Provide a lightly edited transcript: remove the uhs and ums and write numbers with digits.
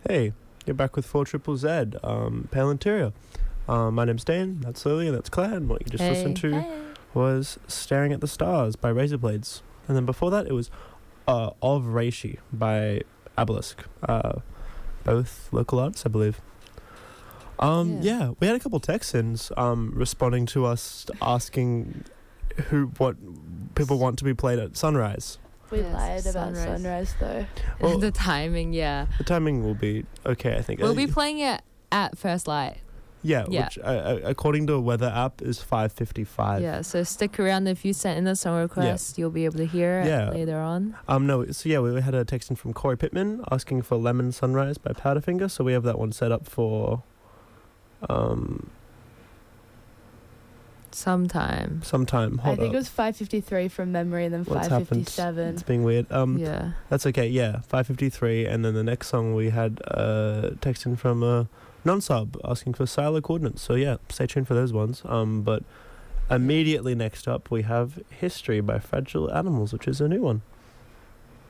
Hey, you're back with 4 Triple Z, Pale Interior. My name's Dane, that's Lily, and that's Claire, and what you just listened to was Staring at the Stars by Razorblades. And then before that, it was Of Reishi by Obelisk. Both local artists, I believe. Yeah, we had a couple text-ins responding to us asking what people want to be played at Sunrise. We lied about Sunrise though. Well, the timing, yeah. The timing will be okay, I think. We'll be playing it at First Light. Yeah. Which according to a weather app is 5:55. Yeah, so stick around. If you sent in a song request, you'll be able to hear it later on. We had a text in from Corey Pittman asking for Lemon Sunrise by Powderfinger, so we have that one set up for sometime. I think it was 5:53 from memory, and then 5:57. It's being weird. Yeah. That's okay. Yeah, 5:53, and then the next song we had text in from non-sub asking for Silo Coordinates. So yeah, stay tuned for those ones. But immediately next up we have History by Fragile Animals, which is a new one.